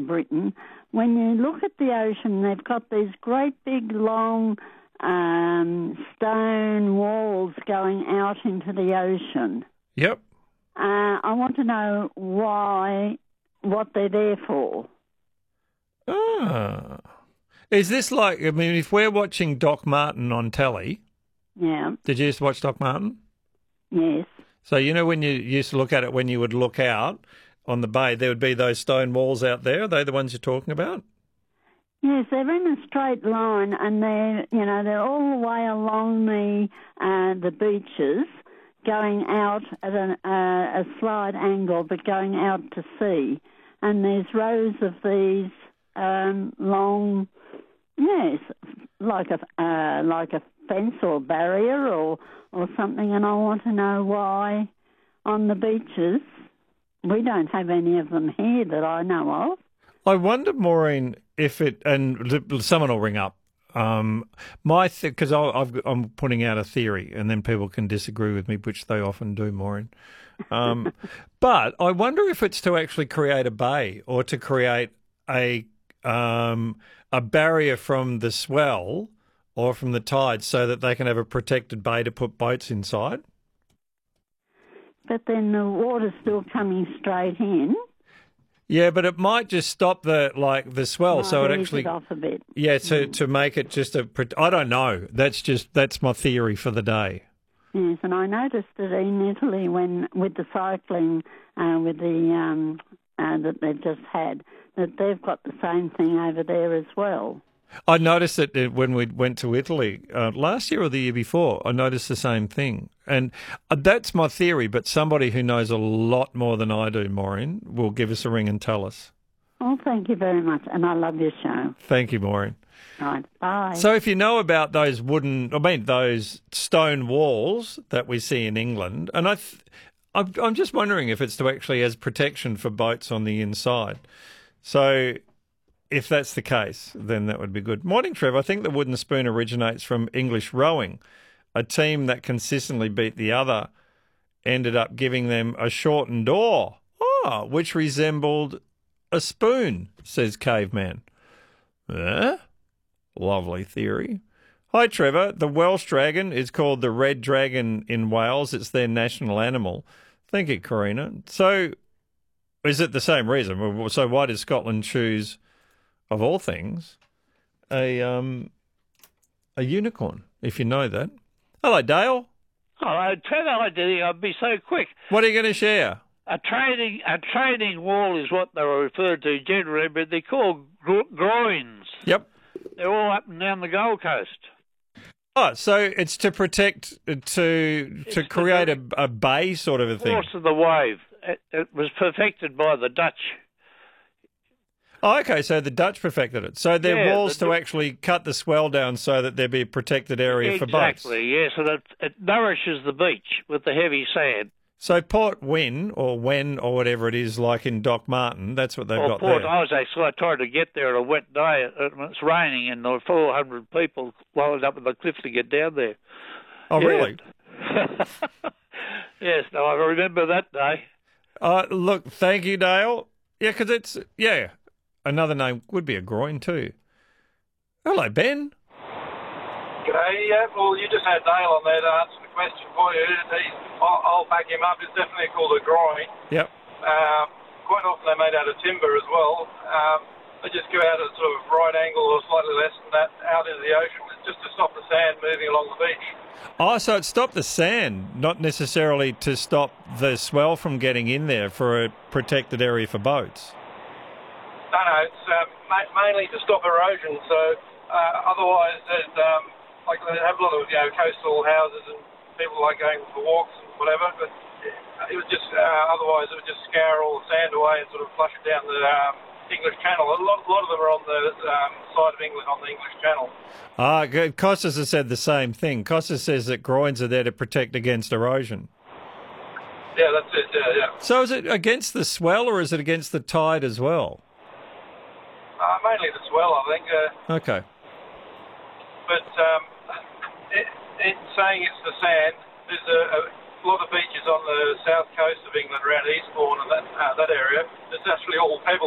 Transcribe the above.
Britain, when you look at the ocean, they've got these great big long stone walls going out into the ocean. Yep. I want to know what they're there for. Ah. Is this like, I mean, if we're watching Doc Martin on telly... Yeah. Did you just watch Doc Martin? Yes. So, you know when you used to look at it, when you would look out on the bay, there would be those stone walls out there? Are they the ones you're talking about? Yes, they're in a straight line, and they're all the way along the beaches, going out at a slight angle, but going out to sea. And there's rows of these long, yes, like a fence or barrier or something. And I want to know why on the beaches we don't have any of them here that I know of. I wonder, Maureen, if it, and someone will ring up. Because I'm putting out a theory, and then people can disagree with me, which they often do, Maureen. But I wonder if it's to actually create a bay or to create a barrier from the swell or from the tide, so that they can have a protected bay to put boats inside. But then the water's still coming straight in. Yeah, but it might just stop the swell, so it actually it off a bit. Yeah, to make it just I don't know. That's my theory for the day. Yes, and I noticed it in Italy with the cycling that they've just had, that they've got the same thing over there as well. I noticed it when we went to Italy last year or the year before. I noticed the same thing. And that's my theory, but somebody who knows a lot more than I do, Maureen, will give us a ring and tell us. Oh, thank you very much, and I love your show. Thank you, Maureen. Right, bye. So if you know about those those stone walls that we see in England, and I'm just wondering if it's to actually as protection for boats on the inside. So if that's the case, then that would be good. Morning, Trev. I think the wooden spoon originates from English rowing. A team that consistently beat the other ended up giving them a shortened oar, which resembled a spoon, says Caveman. Lovely theory. Hi, Trevor. The Welsh dragon is called the red dragon in Wales. It's their national animal. Thank you, Karina. So is it the same reason? So why did Scotland choose, of all things, a unicorn, if you know that? Hello, Dale. Hello, Trevor. I didn't think I'd be so quick. What are you going to share? A trading wall is what they were referred to generally, but they're called groins. Yep. They're all up and down the Gold Coast. Oh, so it's to protect, to create a bay sort of a thing. Force of the wave. It was perfected by the Dutch. Oh, okay, so the Dutch perfected it. So they're walls to actually cut the swell down so that there be a protected area for boats. Exactly, yes, and it nourishes the beach with the heavy sand. So Port Wyn, or Wen, or whatever it is, like in Doc Martin, that's what they've got Port there. Isaac, so I tried to get there on a wet day. It's raining, and there were 400 people loaded up on the cliff to get down there. Oh, yeah. Really? Yes, no, I remember that day. Look, thank you, Dale. Yeah, because it's, another name would be a groin too. Hello, Ben. G'day, yeah. Well, you just had Dale on there to answer the question for you. I'll back him up. It's definitely called a groin. Yep. Quite often they're made out of timber as well. They just go out at sort of right angle or slightly less than that out into the ocean. It's just to stop the sand moving along the beach. Oh, so it stopped the sand, not necessarily to stop the swell from getting in there for a protected area for boats. No, it's mainly to stop erosion. So otherwise, there's like they have a lot of coastal houses and people like going for walks and whatever. But it was just otherwise it would just scour all the sand away and sort of flush it down the English Channel. A lot of them are on the side of England on the English Channel. Good. Costas has said the same thing. Costas says that groins are there to protect against erosion. Yeah, that's it. Yeah. So is it against the swell or is it against the tide as well? Mainly the swell, I think. Okay. But saying it's the sand, there's a lot of beaches on the south coast of England around Eastbourne and that area. It's actually all pebbles.